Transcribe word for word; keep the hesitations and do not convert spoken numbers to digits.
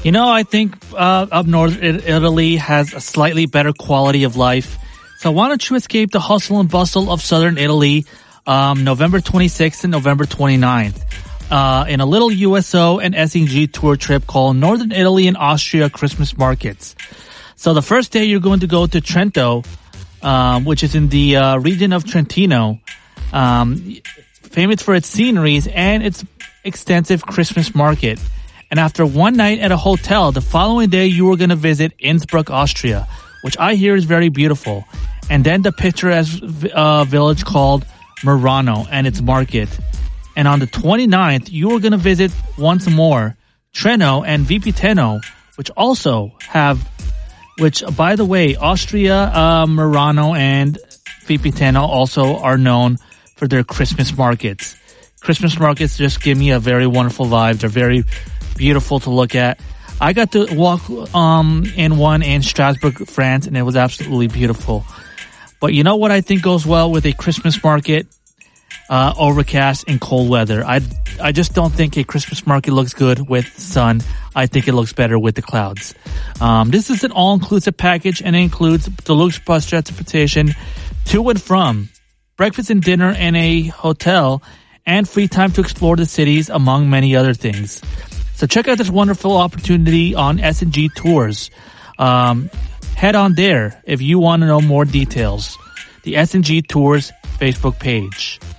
You know, I think uh, up north, Italy has a slightly better quality of life. So why don't you escape the hustle and bustle of southern Italy um, November twenty-sixth and November twenty-ninth uh, in a little U S O and S E G tour trip called Northern Italy and Austria Christmas Markets. So the first day you're going to go to Trento, um, which is in the uh, region of Trentino, um, famous for its sceneries and its extensive Christmas market. And after one night at a hotel, the following day you were going to visit Innsbruck, Austria, which I hear is very beautiful. And then the picturesque uh, village called Murano and its market. And on the twenty-ninth, you were going to visit once more Treno and Vipiteno, which also have, which, by the way, Austria, uh, Murano, and Vipiteno also are known for their Christmas markets. Christmas markets just give me a very wonderful vibe. They're very beautiful to look at. I got to walk um, in one in Strasbourg, France, and it was absolutely beautiful. But you know what I think goes well with a Christmas market? Uh, overcast and cold weather. I, I just don't think a Christmas market looks good with sun. I think it looks better with the clouds. Um, this is an all-inclusive package and it includes deluxe bus transportation to and from, breakfast and dinner in a hotel, and free time to explore the cities, among many other things. So check out this wonderful opportunity on S and G Tours. Um, head on there if you want to know more details. The S and G Tours Facebook page.